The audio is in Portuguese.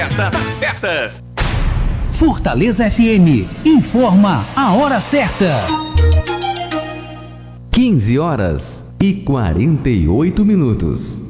Festa das Festas. Fortaleza FM informa a hora certa. 15 horas e 48 minutos.